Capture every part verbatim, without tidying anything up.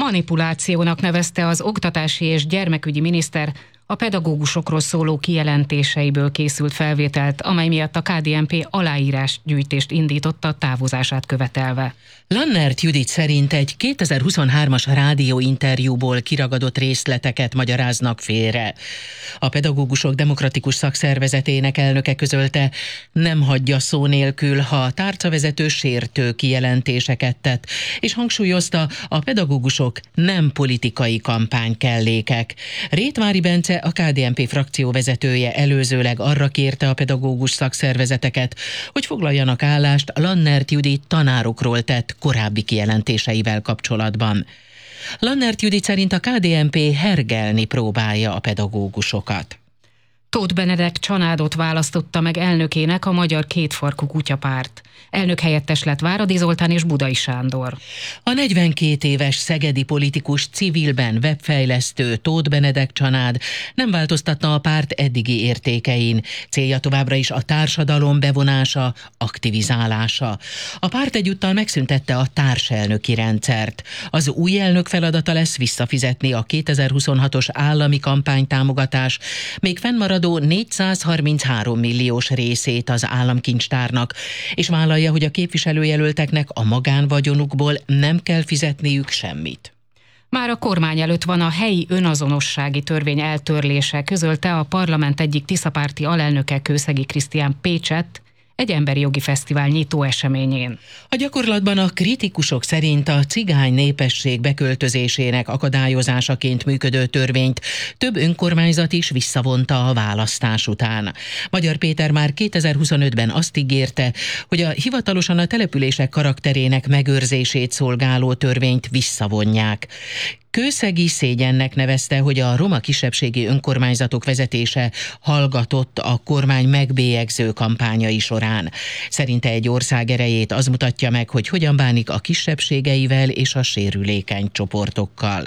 Manipulációnak nevezte az oktatási és gyermekügyi miniszter a pedagógusokról szóló kijelentéseiből készült felvételt, amely miatt a ká dé en pé aláírásgyűjtést indította távozását követelve. Lannert Judit szerint egy kétezer-huszonhármas rádióinterjúból kiragadott részleteket magyaráznak félre. A Pedagógusok Demokratikus Szakszervezetének elnöke közölte, nem hagyja szó nélkül, ha a tárcavezető sértő kijelentéseket tett, és hangsúlyozta, a pedagógusok nem politikai kampánykellékek. Rétvári Bence, a ká dé en pé frakció vezetője előzőleg arra kérte a pedagógus szakszervezeteket, hogy foglaljanak állást Lannert Judit tanárokról tett korábbi kijelentéseivel kapcsolatban. Lannert Judit szerint a ká dé en pé hergelni próbálja a pedagógusokat. Tóth Benedek Csanádot választotta meg elnökének a Magyar Kétfarkú Kutyapárt. Elnök helyettes lett Váradi Zoltán és Budai Sándor. A negyvenkét éves szegedi politikus civilben webfejlesztő Tóth Benedek Csanád nem változtatna a párt eddigi értékein. Célja továbbra is a társadalom bevonása, aktivizálása. A párt egyúttal megszüntette a társelnöki rendszert. Az új elnök feladata lesz visszafizetni a kétezer-huszonhatos állami kampánytámogatás, még fennmaradó négyszázharminchárom milliós részét az államkincstárnak, és vállalja, hogy a képviselőjelölteknek a magánvagyonukból nem kell fizetniük semmit. Már a kormány előtt van a helyi önazonossági törvény eltörlése, közölte a parlament egyik tiszapárti alelnöke, Kőszegi Krisztián Pécsett egy emberi jogi fesztivál nyitó eseményén. A gyakorlatban a kritikusok szerint a cigány népesség beköltözésének akadályozásaként működő törvényt több önkormányzat is visszavonta a választás után. Magyar Péter már kétezer-huszonötben azt ígérte, hogy a hivatalosan a települések karakterének megőrzését szolgáló törvényt visszavonják. Kőszegi szégyennek nevezte, hogy a roma kisebbségi önkormányzatok vezetése hallgatott a kormány megbélyegző kampányai során. Szerinte egy ország erejét az mutatja meg, hogy hogyan bánik a kisebbségeivel és a sérülékeny csoportokkal.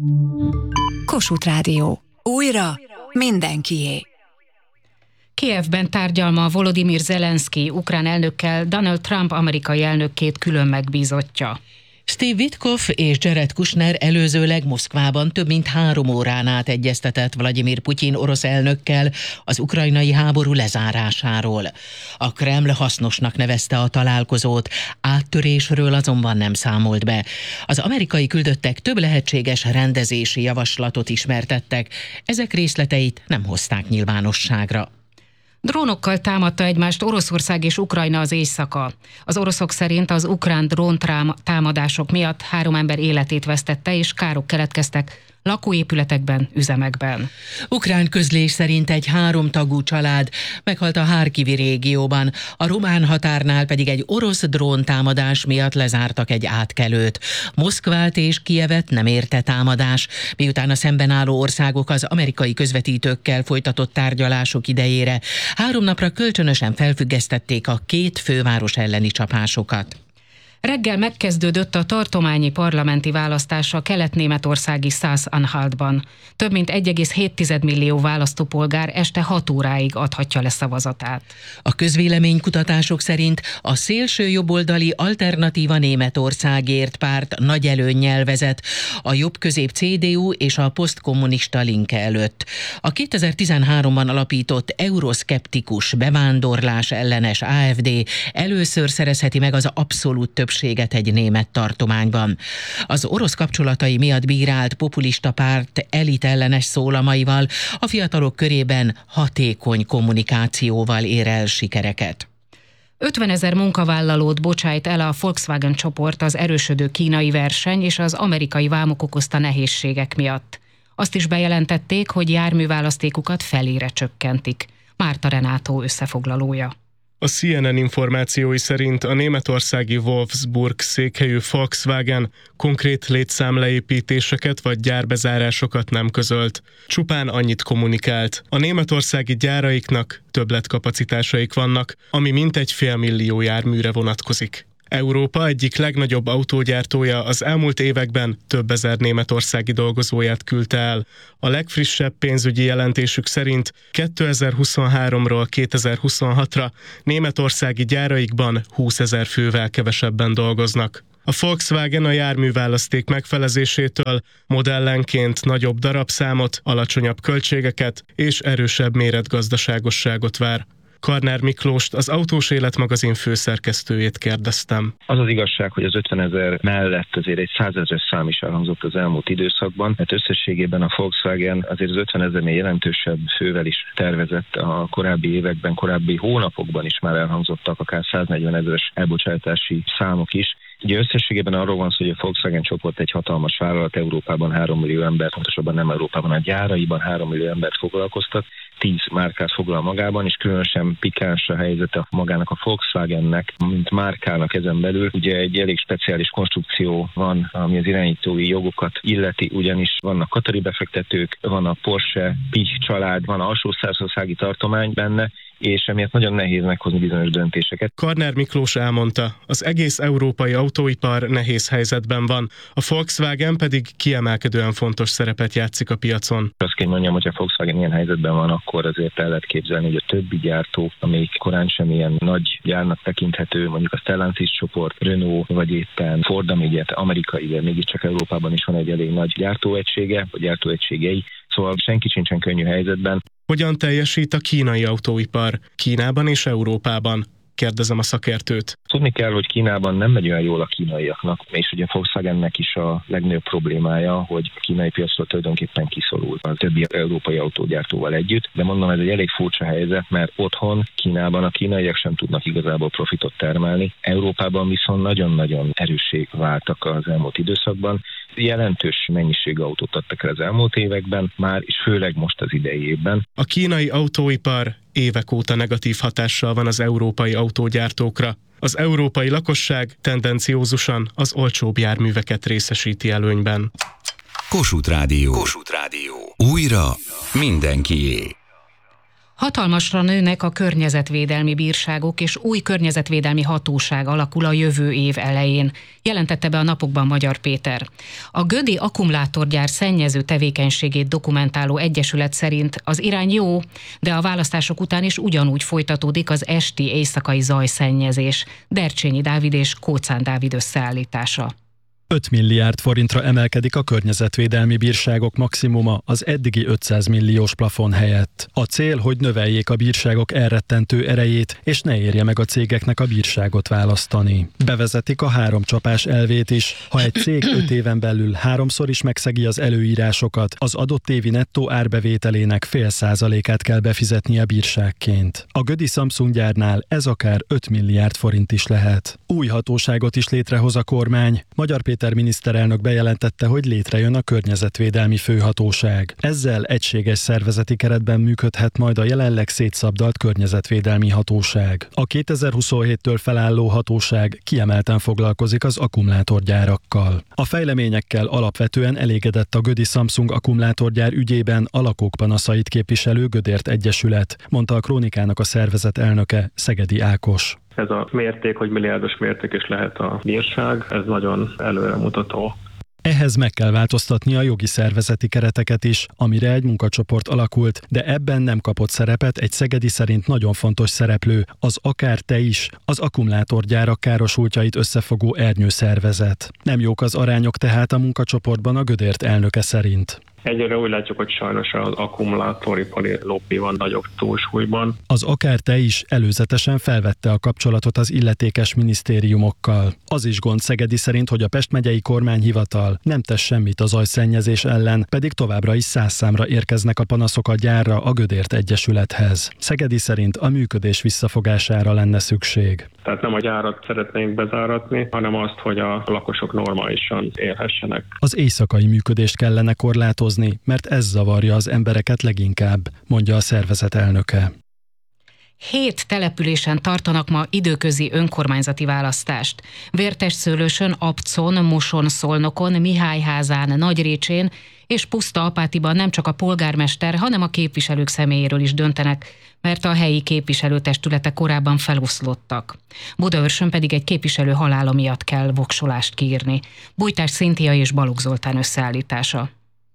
Kossuth Rádió. Újra mindenkié. Kijevben tárgyal ma Volodymyr Zelenszky ukrán elnökkel Donald Trump amerikai elnök két külön megbízottja. Steve Witkoff és Jared Kushner előzőleg Moszkvában több mint három órán át egyeztetett Vladimir Putyin orosz elnökkel az ukrajnai háború lezárásáról. A Kreml hasznosnak nevezte a találkozót, áttörésről azonban nem számolt be. Az amerikai küldöttek több lehetséges rendezési javaslatot ismertettek, ezek részleteit nem hozták nyilvánosságra. Drónokkal támadta egymást Oroszország és Ukrajna az éjszaka. Az oroszok szerint az ukrán dróntámadások miatt három ember életét vesztette, és károk keletkeztek lakóépületekben, üzemekben. Ukrán közlés szerint egy háromtagú család meghalt a Harkivi régióban, a román határnál pedig egy orosz dróntámadás miatt lezártak egy átkelőt. Moszkvát és Kijevet nem érte támadás, miután a szemben álló országok az amerikai közvetítőkkel folytatott tárgyalások idejére három napra kölcsönösen felfüggesztették a két főváros elleni csapásokat. Reggel megkezdődött a tartományi parlamenti választás a kelet-németországi Szász-Anhaltban. Több mint egy egész hét millió választópolgár este hat óráig adhatja le szavazatát. A közvéleménykutatások szerint a szélső jobboldali Alternatíva Németországért párt nagy előnnyel vezet a jobb-közép cé dé u és a posztkommunista Linke előtt. A kétezer-tizenháromban alapított euroszkeptikus, bevándorlás ellenes á ef dé először szerezheti meg az abszolút többséget egy német tartományban. Az orosz kapcsolatai miatt bírált populista párt elitellenes szólamaival a fiatalok körében hatékony kommunikációval ér el sikereket. ötvenezer munkavállalót bocsájt el a Volkswagen csoport az erősödő kínai verseny és az amerikai vámok okozta nehézségek miatt. Azt is bejelentették, hogy járműválasztékukat felére csökkentik. Márta Renátó összefoglalója. A cé en en információi szerint a németországi Wolfsburg székhelyű Volkswagen konkrét létszámleépítéseket vagy gyárbezárásokat nem közölt. Csupán annyit kommunikált. A németországi gyáraiknak többletkapacitásaik vannak, ami mintegy félmillió járműre vonatkozik. Európa egyik legnagyobb autógyártója az elmúlt években több ezer németországi dolgozóját küldte el. A legfrissebb pénzügyi jelentésük szerint kétezer-huszonháromról kétezer-huszonhatra németországi gyáraikban húszezer fővel kevesebben dolgoznak. A Volkswagen a járműválaszték megfelezésétől modellenként nagyobb darabszámot, alacsonyabb költségeket és erősebb méretgazdaságosságot vár. Karner Miklóst, az Autós Élet magazin főszerkesztőjét kérdeztem. Az az igazság, hogy az ötvenezer mellett azért egy százezres szám is elhangzott az elmúlt időszakban, mert összességében a Volkswagen azért az ötvenezernél jelentősebb fővel is tervezett a korábbi években, korábbi hónapokban is már elhangzottak akár száznegyvenezeres elbocsátási számok is. Ugye összességében arról van szó, hogy a Volkswagen csoport egy hatalmas vállalat, Európában három millió ember, pontosabban nem Európában, a gyáraiban három millió embert foglalkoztat, tíz márkát foglal magában, és különösen pikáns a helyzete magának a Volkswagennek, mint márkának ezen belül. Ugye egy elég speciális konstrukció van, ami az irányítói jogokat illeti, ugyanis vannak katari befektetők, van a Porsche, Pich család, van a alsó-szászországi tartomány benne, és emiatt nagyon nehéz meghozni bizonyos döntéseket. Karner Miklós elmondta, az egész európai autóipar nehéz helyzetben van, a Volkswagen pedig kiemelkedően fontos szerepet játszik a piacon. Azt kell mondjam, hogy a Volkswagen ilyen helyzetben van, akkor azért el lehet képzelni, hogy a többi gyártó, amelyik korán sem ilyen nagy gyárnak tekinthető, mondjuk a Stellantis csoport, Renault, vagy éppen Ford, amelyet amerikai, de mégiscsak Európában is van egy elég nagy gyártóegysége, vagy gyártóegységei, szóval senki sincsen könnyű helyzetben. Hogyan teljesít a kínai autóipar Kínában és Európában? Kérdezem a szakértőt. Tudni kell, hogy Kínában nem megy olyan jól a kínaiaknak, és ugye a Volkswagennek is a legnagyobb problémája, hogy a kínai piacról tulajdonképpen kiszorul a többi európai autógyártóval együtt, de mondom, ez egy elég furcsa helyzet, mert otthon Kínában a kínaiak sem tudnak igazából profitot termelni, Európában viszont nagyon-nagyon erőssé váltak az elmúlt időszakban. Jelentős mennyiségű autót adtak el az elmúlt években, már és főleg most az idei évben. A kínai autóipar évek óta negatív hatással van az európai autógyártókra. Az európai lakosság tendenciózusan az olcsóbb járműveket részesíti előnyben. Kossuth Rádió. Kossuth Rádió. Újra mindenkié. Hatalmasra nőnek a környezetvédelmi bírságok, és új környezetvédelmi hatóság alakul a jövő év elején, jelentette be a napokban Magyar Péter. A gödi akkumulátorgyár szennyező tevékenységét dokumentáló egyesület szerint az irány jó, de a választások után is ugyanúgy folytatódik az esti éjszakai zajszennyezés. Dercsényi Dávid és Kóczán Dávid összeállítása. öt milliárd forintra emelkedik a környezetvédelmi bírságok maximuma az eddigi ötszáz milliós plafon helyett. A cél, hogy növeljék a bírságok elrettentő erejét, és ne érje meg a cégeknek a bírságot választani. Bevezetik a három csapás elvét is. Ha egy cég öt éven belül háromszor is megszegi az előírásokat, az adott évi nettó árbevételének fél százalékát kell befizetnie bírságként. A gödi Samsung gyárnál ez akár öt milliárd forint is lehet. Új hatóságot is létrehoz a kormány. Magyar Péter miniszterelnök bejelentette, hogy létrejön a környezetvédelmi főhatóság. Ezzel egységes szervezeti keretben működhet majd a jelenleg szétszabdalt környezetvédelmi hatóság. A kétezer-huszonhéttől felálló hatóság kiemelten foglalkozik az akkumulátorgyárakkal. A fejleményekkel alapvetően elégedett a gödi Samsung akkumulátorgyár ügyében a lakók panaszait képviselő Gödért Egyesület, mondta a Krónikának a szervezet elnöke, Szegedi Ákos. Ez a mérték, hogy milliárdos mérték is lehet a bírság, ez nagyon előremutató. Ehhez meg kell változtatni a jogi szervezeti kereteket is, amire egy munkacsoport alakult, de ebben nem kapott szerepet egy szegedi szerint nagyon fontos szereplő, az Akár te is, az akkumulátorgyárak károsultjait összefogó ernyőszervezet. Nem jók az arányok tehát a munkacsoportban a Gödért elnöke szerint. Egyre úgy látjuk, hogy sajnos az akkumulátoripari lobby van nagyobb túlsúlyban. Az Akár te is előzetesen felvette a kapcsolatot az illetékes minisztériumokkal. Az is gond Szegedi szerint, hogy a Pest megyei kormányhivatal nem tesz semmit a zajszennyezés ellen, pedig továbbra is száz számra érkeznek a panaszok a gyárra a Gödért Egyesülethez. Szegedi szerint a működés visszafogására lenne szükség. Tehát nem a gyárat szeretnénk bezáratni, hanem azt, hogy a lakosok normálisan élhessenek. Az éjszakai működést kellene korlátozni, mert ez zavarja az embereket leginkább, mondja a szervezet elnöke. Hét településen tartanak ma időközi önkormányzati választást. Vértesszőlősön, Abcon, Moson, Szolnokon, Mihályházán, Nagyrécsén és Puszta-Apátiban nem csak a polgármester, hanem a képviselők személyéről is döntenek, mert a helyi képviselőtestületek korábban feloszlottak. Budaörsön pedig egy képviselő halála miatt kell voksolást kiírni. Bújtás Szinthia és Balogh Zoltán összeállítása.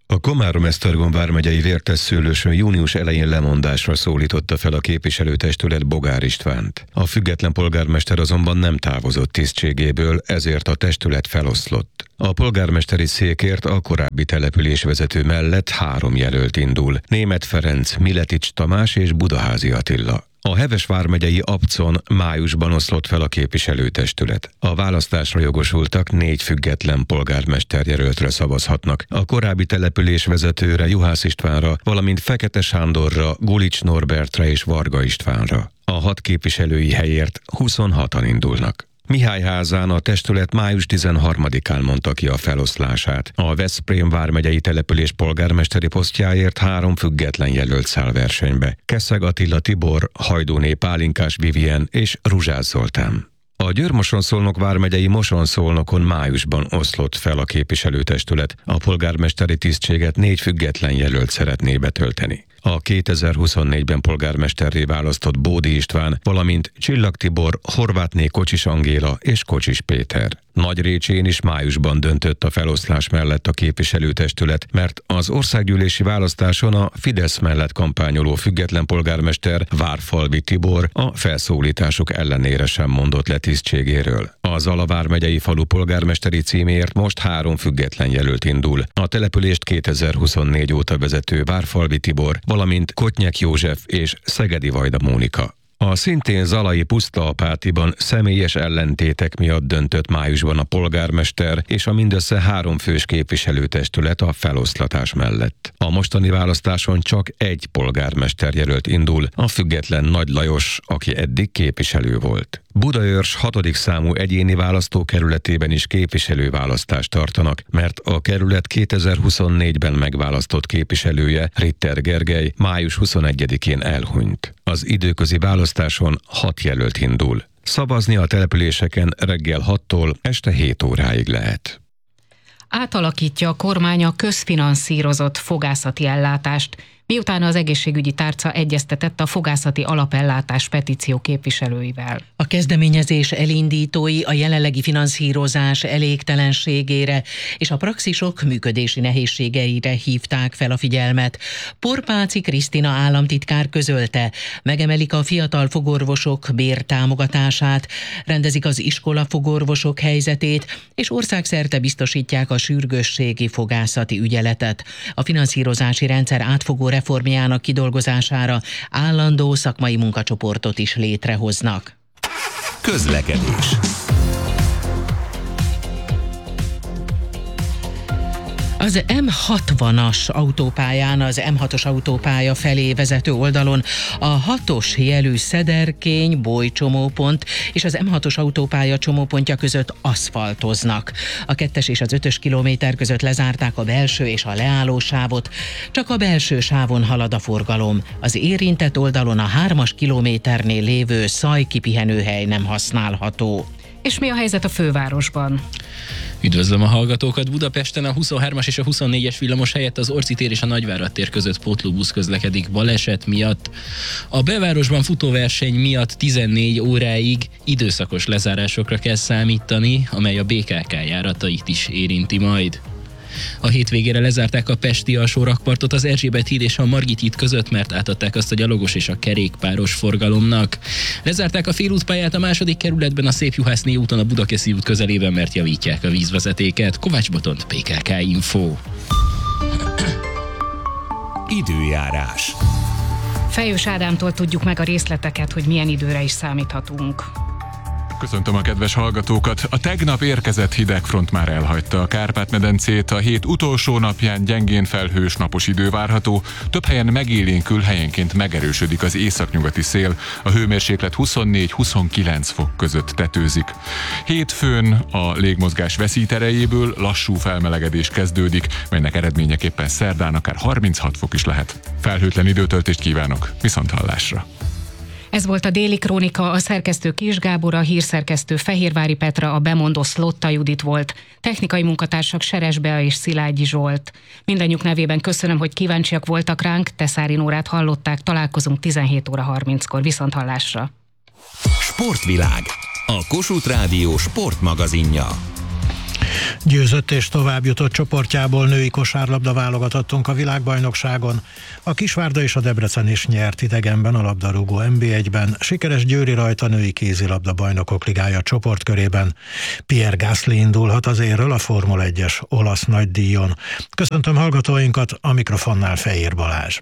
A Komárom-Esztergom vármegyei Vértesszőlősön június elején lemondásra szólította fel a képviselőtestület Bogár Istvánt. A független polgármester azonban nem távozott tisztségéből, ezért a testület feloszlott. A polgármesteri székért a korábbi településvezető mellett három jelölt indul: Németh Ferenc, Miletics Tamás és Budaházi Attila. A Heves vármegyei Abcon májusban oszlott fel a képviselőtestület. A választásra jogosultak négy független polgármesterjelöltre szavazhatnak. A korábbi település vezetőre, Juhász Istvánra, valamint Fekete Sándorra, Gulics Norbertre és Varga Istvánra. A hat képviselői helyért huszonhatan indulnak. Mihályházán a testület május tizenharmadikán mondta ki a feloszlását. A Veszprém vármegyei település polgármesteri posztjáért három független jelölt száll versenybe: Keszeg Attila Tibor, Hajdúné Pálinkás Vivien és Ruzsás Zoltán. A Győr-Moson-Szolnok vármegyei Moson-Szolnokon májusban oszlott fel a képviselőtestület. A polgármesteri tisztséget négy független jelölt szeretné betölteni. A kétezer-huszonnégyben polgármesterré választott Bódi István, valamint Csillag Tibor, Horvátné Kocsis Angéla és Kocsis Péter. Nagyrécsén is májusban döntött a feloszlás mellett a képviselőtestület, mert az országgyűlési választáson a Fidesz mellett kampányoló független polgármester, Várfalvi Tibor a felszólítások ellenére sem mondott le tisztségéről. A Zala vármegyei falu polgármesteri címéért most három független jelölt indul: a települést kétezer-huszonnégy óta vezető Várfalvi Tibor, valamint Kotnyek József és Szegedi Vajda Mónika. A szintén zalai Pusztaapátiban személyes ellentétek miatt döntött májusban a polgármester és a mindössze három fős képviselőtestület a feloszlatás mellett. A mostani választáson csak egy polgármester jelölt indul, a független Nagy Lajos, aki eddig képviselő volt. Budaörs hatodik számú egyéni választókerületében is képviselőválasztást tartanak, mert a kerület kétezer-huszonnégyben megválasztott képviselője, Ritter Gergely, május huszonegyedikén elhunyt. Az időközi választáson hat jelölt indul. Szavazni a településeken reggel hattól este hét óráig lehet. Átalakítja a kormány a közfinanszírozott fogászati ellátást, miután az egészségügyi tárca egyeztetett a fogászati alapellátás petíció képviselőivel. A kezdeményezés elindítói a jelenlegi finanszírozás elégtelenségére és a praxisok működési nehézségeire hívták fel a figyelmet. Porpáci Krisztina államtitkár közölte, megemelik a fiatal fogorvosok bértámogatását, rendezik az iskola fogorvosok helyzetét, és országszerte biztosítják a sürgősségi fogászati ügyeletet. A finanszírozási rendszer átfogó reformjának kidolgozására állandó szakmai munkacsoportot is létrehoznak. Közlekedés. Az M hatvanas autópályán, az M hatos autópálya felé vezető oldalon a hatos jelű Szederkény bolycsomópont és az M hatos autópálya csomópontja között aszfaltoznak. A kettes és az ötös kilométer között lezárták a belső és a leállósávot, csak a belső sávon halad a forgalom. Az érintett oldalon a hármas kilométernél lévő Szaj kipihenőhely nem használható. És mi a helyzet a fővárosban? Üdvözlöm a hallgatókat! Budapesten a huszonhármas és a huszonnégyes villamos helyett az Orci tér és a Nagyvárad tér között pótlóbusz közlekedik baleset miatt. A belvárosban futóverseny miatt tizennégy óráig időszakos lezárásokra kell számítani, amely a bé ká ká járatait is érinti majd. A hétvégére lezárták a pesti alsó rakpartot az Erzsébet híd és a Margit híd között, mert átadták azt a gyalogos és a kerékpáros forgalomnak. Lezárták a félútpályát a második kerületben a Szép Juhászné úton a Budakeszi út közelében, mert javítják a vízvezetéket. Kovács Botont, pé ká ká Info. Időjárás. Fejős Ádámtól tudjuk meg a részleteket, hogy milyen időre is számíthatunk. Köszöntöm a kedves hallgatókat! A tegnap érkezett hidegfront már elhagyta a Kárpát-medencét, a hét utolsó napján gyengén felhős napos idő várható, több helyen megélénkül, helyenként megerősödik az északnyugati szél, a hőmérséklet huszonnégy-huszonkilenc fok között tetőzik. Hétfőn a légmozgás veszít erejéből lassú felmelegedés kezdődik, melynek eredményeképpen szerdán akár harminchat fok is lehet. Felhőtlen időtöltést kívánok, viszonthallásra! Ez volt a Déli Krónika, a szerkesztő Kis Gábor, a hírszerkesztő Fehérvári Petra, a bemondó Szlotta Judit volt, technikai munkatársak Seres Bea és Szilágyi Zsolt. Mindannyiuk nevében köszönöm, hogy kíváncsiak voltak ránk, Teszári Nórát hallották, találkozunk tizenhét óra harminckor, viszonthallásra. Sportvilág, a Kossuth Rádió sportmagazinja. Győzött és tovább jutott csoportjából női kosárlabda válogatottunk a világbajnokságon. A Kisvárda és a Debrecen is nyert idegenben a labdarúgó en bé egyben. Sikeres Győri Rajta női kézilabda bajnokok ligája csoportkörében. Pierre Gasly indulhat az érről a Formula egyes olasz nagydíjon. Köszöntöm hallgatóinkat, a mikrofonnál Fejér Balázs.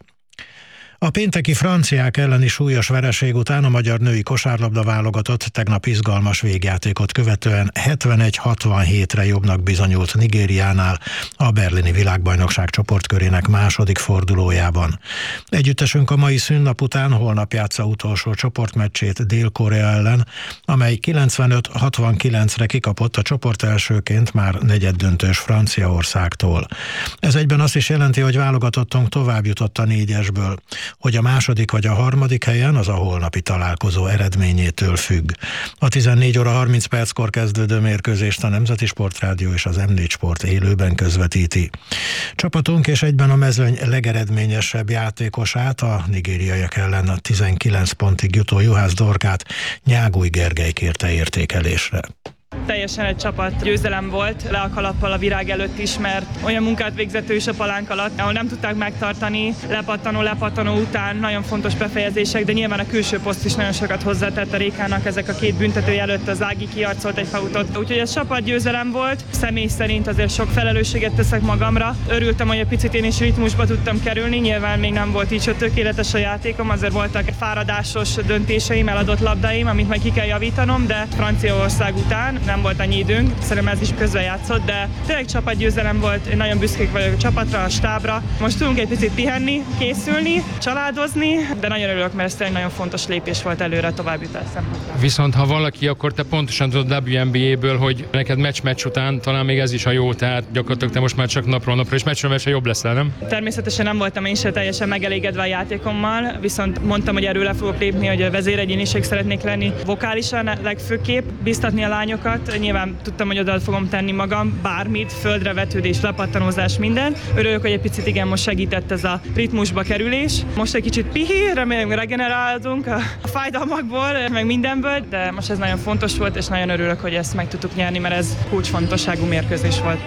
A pénteki franciák elleni súlyos vereség után a magyar női kosárlabda válogatott tegnap izgalmas végjátékot követően hetvenegy hatvanhétre jobbnak bizonyult Nigériánál a berlini világbajnokság csoportkörének második fordulójában. Együttesünk a mai szünnap után holnap játsza utolsó csoportmeccsét Dél-Korea ellen, amely kilencvenöt hatvankilencre kikapott a csoport elsőként már negyeddöntős Franciaországtól. Ez egyben azt is jelenti, hogy válogatottunk tovább jutott a négyesből. Hogy a második vagy a harmadik helyen, az a holnapi találkozó eredményétől függ. A tizennégy óra harminc perckor kezdődő mérkőzést a Nemzeti Sportrádió és az em négy Sport élőben közvetíti. Csapatunk és egyben a mezőny legeredményesebb játékosát, a nigériaiak ellen a tizenkilenc pontig jutó Juhász Dorkát Nyágúj Gergely kérte értékelésre. Teljesen egy csapat győzelem volt, le a kalappal a virág előtt is, mert olyan munkát végzett ő is a palánk alatt, ahol nem tudták megtartani, lepattanó, lepattanó után nagyon fontos befejezések, de nyilván a külső poszt is nagyon sokat hozzátett a Rékának, ezek a két büntetője előtt az Ági kiarcolt egy fautot. Úgyhogy ez csapat győzelem volt, személy szerint azért sok felelősséget teszek magamra. Örültem, hogy egy picit én is ritmusba tudtam kerülni, nyilván még nem volt így tökéletes a játékom, azért voltak fáradásos döntéseim, eladott labdáim, amit majd ki kell javítanom, de Franciaország után nem volt annyi időnk, szerintem ez is közrejátszott, de tényleg csapatgyőzelem volt, én nagyon büszkék vagyok a csapatra, a stábra. Most tudunk egy picit pihenni, készülni, családozni, de nagyon örülök, mert ez tényleg nagyon fontos lépés volt előre a továbbjutás szempontjából. Viszont ha valaki, akkor te pontosan tudod dupla vé en bé á-ből, hogy neked meccs-meccs után talán még ez is a jó, tehát gyakorlatilag te most már csak napról napra és meccsről meccsre jobb leszel, nem? Természetesen nem voltam én sem teljesen megelégedve a játékommal, viszont mondtam, hogy erről le fogok lépni, hogy a vezéregyéniség szeretnék lenni vokálisan, legfőképp biztatni a lányokat. Nyilván tudtam, hogy oda fogom tenni magam, bármit, földre vetődés, lepattanózás, minden. Örülök, hogy egy picit igen, most segített ez a ritmusba kerülés. Most egy kicsit pihi, remélem regenerálunk a fájdalmakból, meg mindenből, de most ez nagyon fontos volt, és nagyon örülök, hogy ezt meg tudtuk nyerni, mert ez kulcsfontosságú mérkőzés volt.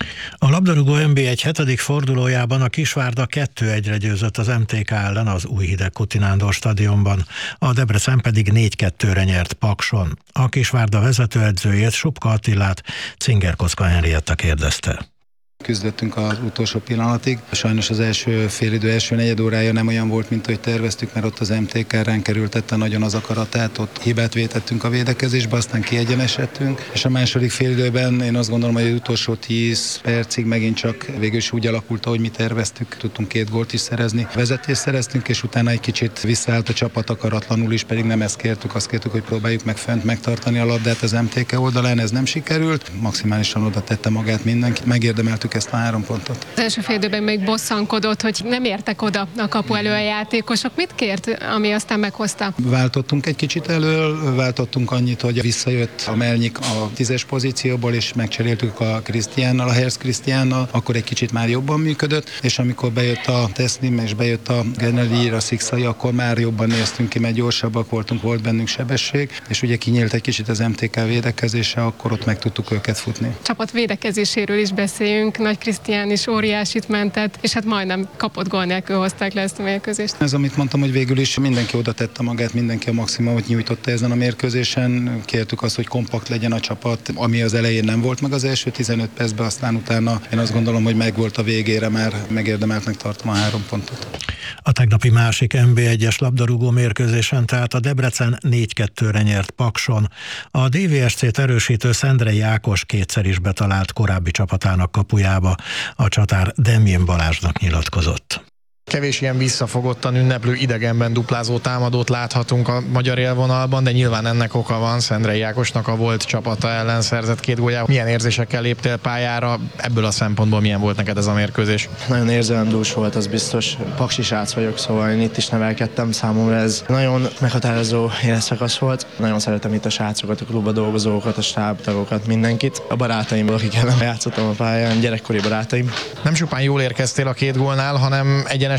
A labdarúgó en bé egy hetedik fordulójában a Kisvárda kettő egyre győzött az em té ká ellen az Újhideg-Kuti Nándor stadionban, a Debrecen pedig négy kettőre nyert Pakson. A Kisvárda vezetőedzőjét, Subka Attilát Cinger Kocka Henrietta kérdezte. Küzdöttünk az utolsó pillanatig. Sajnos az első félidő, első negyed órája nem olyan volt, mint ahogy terveztük, mert ott az em té ká ránk kerültette nagyon az akaratát, ott hibát vétettünk a védekezésbe, aztán kiegyenesedtünk, és a második félidőben én azt gondolom, hogy az utolsó tíz percig megint csak végül is úgy alakult, ahogy mi terveztük. Tudtunk két gólt is szerezni, vezetést szereztünk, és utána egy kicsit visszaállt a csapat akaratlanul is, pedig nem ezt kértük, azt kértük, hogy próbáljuk meg fent megtartani a labdát az em té ká oldalán, ez nem sikerült. Maximálisan oda tette magát mindenki, megérdemeltük ezt a három pontot. Az első fél időben még bosszankodott, hogy nem értek oda a kapu elő a játékosok. Mit kért, ami aztán meghozta? Váltottunk egy kicsit elől, váltottunk annyit, hogy visszajött a Melnyik a tízes pozícióból, és megcseréltük a Krisztiánnal, a Hersz Krisztiánnal, akkor egy kicsit már jobban működött, és amikor bejött a Teslim, és bejött a Geneli, a Szikszai, akkor már jobban néztünk ki, mert gyorsabbak voltunk, volt bennünk sebesség, és ugye kinyílt egy kicsit az em té ká védekezése, akkor ott meg tudtuk őket futni. Csapat védekezéséről is beszéljünk. Nagy Krisztián is óriásit mentett, és hát majdnem kapott gól nélkül hozták le ezt a mérkőzést. Ez, amit mondtam, hogy végül is mindenki oda tette magát, mindenki a maximumot nyújtotta ezen a mérkőzésen. Kértük azt, hogy kompakt legyen a csapat, ami az elején nem volt meg az első tizenöt percben, aztán utána én azt gondolom, hogy megvolt a végére, már megérdemeltnek tartom a három pontot. A tegnapi másik en bé egyes labdarúgó mérkőzésen, tehát a Debrecen négy kettőre nyert Pakson. A dé vé es cét erősítő Szendrei Ákos kétszer is betalált korábbi csapatának kapujába. A csatár Demjén Balázsnak nyilatkozott. Kevés ilyen visszafogottan ünneplő idegenben duplázó támadót láthatunk a magyar élvonalban, de nyilván ennek oka van. Szendrei Ákosnak a volt csapata ellen szerzett két góljával. Milyen érzésekkel léptél pályára? Ebből a szempontból milyen volt neked ez a mérkőzés? Nagyon érzelemdús volt, az biztos. Paksi srác vagyok, szóval én itt is nevelkedtem. Számomra ez nagyon meghatározó életszakasz volt. Nagyon szeretem itt a srácokat, a klubba dolgozókat, a stábtagokat, mindenkit. A barátaim, akikkel játszottam a pályán, gyerekkori barátaim. Nem csupán jól érkeztél a két gólnál, hanem egyenes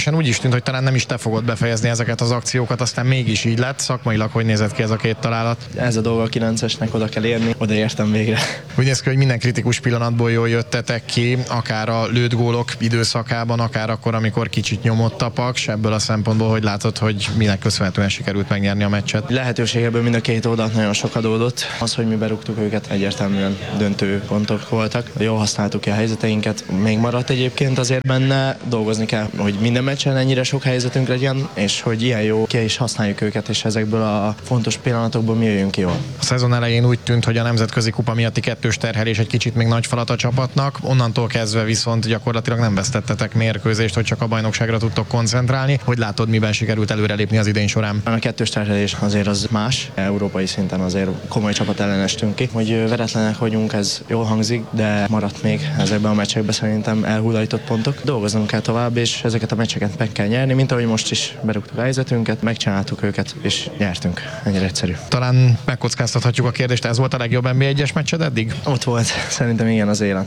egyenesen úgy is tűnt, hogy talán nem is te fogod befejezni ezeket az akciókat, aztán mégis így lett. Szakmailag hogy nézett ki ez a két találat? Ez a dolga a kilencesnek oda kell érni, oda értem végre. Úgy néz ki, hogy minden kritikus pillanatból jól jöttetek ki, akár a lőtt gólok időszakában, akár akkor, amikor kicsit nyomott a Paks. Ebből a szempontból, hogy látod, hogy minek köszönhetően sikerült megnyerni a meccset? Lehetőségeből mind a két oldalt nagyon sok adódott. Az, hogy mi berúgtuk őket, egyértelműen döntő pontok voltak. Jól használtuk ki a helyzeteinket, még maradt egyébként azért benne, dolgozni kell, hogy minden meccsen ennyire sok helyzetünk legyen, és hogy ilyen jó ki is használjuk őket, és ezekből a fontos pillanatokból mi jöjjünk jól. A szezon elején úgy tűnt, hogy a nemzetközi kupa miatti kettős terhelés egy kicsit még nagy falat a csapatnak, onnantól kezdve viszont gyakorlatilag nem vesztettetek mérkőzést, hogy csak a bajnokságra tudtok koncentrálni. Hogy látod, miben sikerült előrelépni az idén során? A kettős terhelés azért az más, európai szinten azért komoly csapat ellen estünk ki. Hogy veretlenek vagyunk, ez jól hangzik, de maradt még ezekben a meccsekben szerintem elhullajtott pontok. Dolgoznunk kell tovább, és ezeket a meccseket meg kell nyerni, mint ahogy most is berúgtuk a helyzetünket, megcsináltuk őket, és nyertünk. Ennyire egyszerű. Talán megkockáztathatjuk a kérdést, ez volt a legjobb en bé egyes meccsed eddig? Ott volt, szerintem igen, az élen.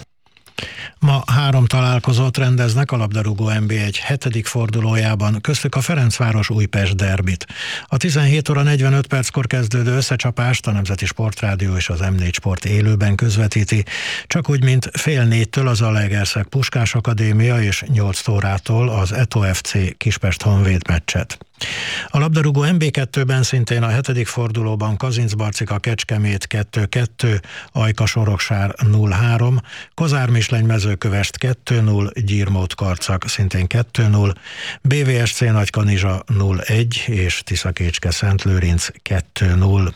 Ma három találkozót rendeznek a labdarúgó en bé egy hetedik fordulójában, köztük a Ferencváros Újpest derbit. A tizenhét óra negyvenöt perckor kezdődő összecsapást a Nemzeti Sportrádió és az em négy Sport élőben közvetíti, csak úgy, mint fél négytől az Zalaegerszeg Puskás Akadémia és nyolc órától az Eto ef cé Kispest Honvéd meccset. A labdarúgó en bé kettőben szintén a hetedik fordulóban Kazincbarcika Kecskemét kettő kettő, Ajka Soroksár nulla három, Kozár Misleny Mezőkövesd kettő null, Gyirmót Karcag szintén kettő null, bé vé es cé Nagykanizsa nulla egy és Tiszakécske Szentlőrinc kettő null.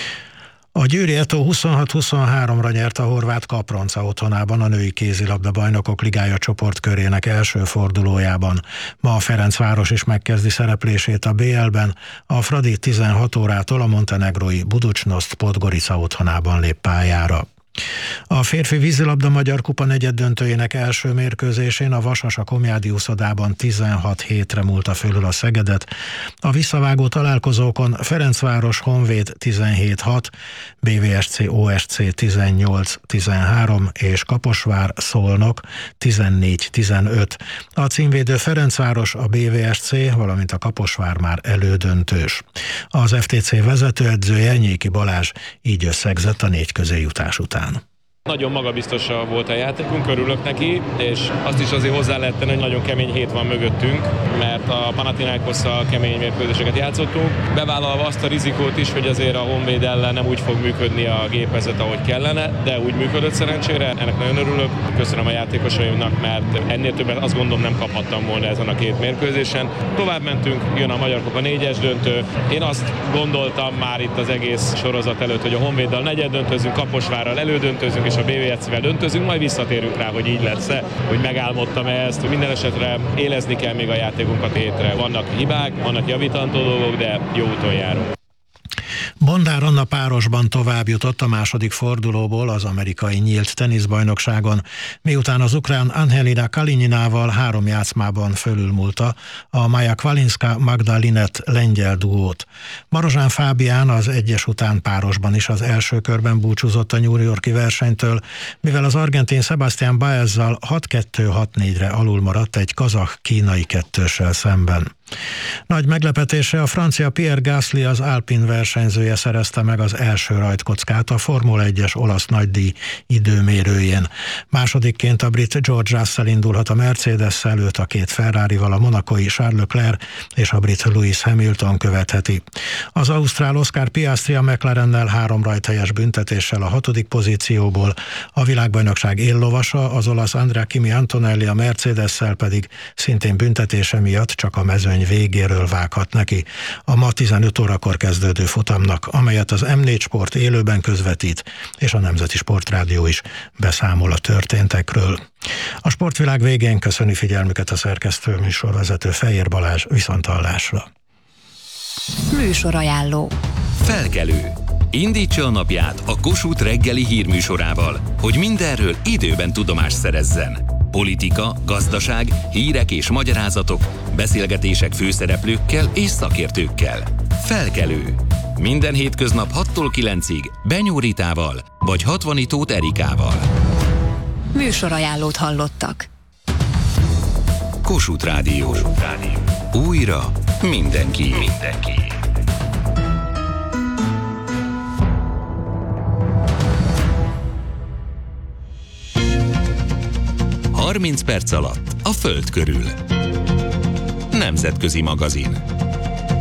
A Győri Eto huszonhat huszonháromra nyert a horvát Kapronca otthonában a női kézilabda bajnokok ligája csoportkörének első fordulójában. Ma a Ferencváros is megkezdi szereplését a bé el-ben, a Fradi tizenhat órától a montenegrói Budućnost Podgorica otthonában lép pályára. A férfi vízilabda Magyar Kupa negyeddöntőjének első mérkőzésén a Vasas a Komjádi uszodában tizenhat hétre múlta fölül a Szegedet. A visszavágó találkozókon Ferencváros Honvéd tizenhét hat, bé vé es cé o es cé tizennyolc tizenhárom és Kaposvár Szolnok tizennégy tizenöt. A címvédő Ferencváros, a bé vé es cé, valamint a Kaposvár már elődöntős. Az ef té cé vezetőedzője Nyéki Balázs így összegzett a négy közéjutás után. Nagyon magabiztos volt a játékunk, örülök neki, és azt is azért hozzá lehet tenni, hogy nagyon kemény hét van mögöttünk, mert a Panathinaikosszal kemény mérkőzéseket játszottunk, bevállalva azt a rizikót is, hogy azért a Honvéd ellen nem úgy fog működni a gépezet, ahogy kellene, de úgy működött szerencsére, ennek nagyon örülök. Köszönöm a játékosaimnak, mert ennél többet azt gondolom nem kaphattam volna ezen a két mérkőzésen. Tovább mentünk, jön a Magyar Kupa négyes döntő. Én azt gondoltam már itt az egész sorozat előtt, hogy a Honvéddal negyeddöntözünk, Kaposvárral elődöntözünk, és a bé vé es cé-vel döntözünk, majd visszatérünk rá, hogy így lesz-e, hogy megállmodtam ezt. Minden esetre élezni kell még a játékunkat hétre. Vannak hibák, vannak javítandó dolgok, de jó úton járunk. Bondár Anna párosban tovább jutott a második fordulóból az amerikai nyílt teniszbajnokságon, miután az ukrán Angelina Kalininával három játszmában fölülmúlta a Maja Kvalinska-Magda Linett lengyel duót. Marozsán Fábián az egyes után párosban is az első körben búcsúzott a New York-i versenytől, mivel az argentin Sebastián Baezzal hat kettő hat négyre alul maradt egy kazah-kínai kettőssel szemben. Nagy meglepetése a francia Pierre Gasly, az Alpine versenyzője szerezte meg az első rajtkockát a Formula egyes olasz nagydíj időmérőjén. Másodikként a brit George Russell indulhat a Mercedes-szel, őt a két Ferrarival a monacói Charles Leclerc és a brit Lewis Hamilton követheti. Az ausztrál Oscar Piastri a McLarennel három rajthelyes büntetéssel a hatodik pozícióból, a világbajnokság éllovasa, az olasz Andrea Kimi Antonelli a Mercedes-szel pedig szintén büntetése miatt csak a mezőny végéről vághat neki a ma tizenöt órakor kezdődő futamnak, amelyet az em négy Sport élőben közvetít, és a Nemzeti Sportrádió is beszámol a történtekről. A sportvilág végén köszöni figyelmüket a szerkesztő műsorvezető Fejér Balázs, viszonthallásra. Műsorajánló. Felkelő. Indítsa a napját a Kossuth reggeli hírműsorával, hogy mindenről időben tudomást szerezzen. Politika, gazdaság, hírek és magyarázatok, beszélgetések főszereplőkkel és szakértőkkel. Felkelő. Minden hétköznap hattól kilencig Benyó Ritával vagy Hatvani Tóth Erikával. Műsorajánlót hallottak. Kossuth Rádió. Kossuth Rádió. Újra mindenki. Mindenki. harminc perc alatt a Föld körül. Nemzetközi magazin.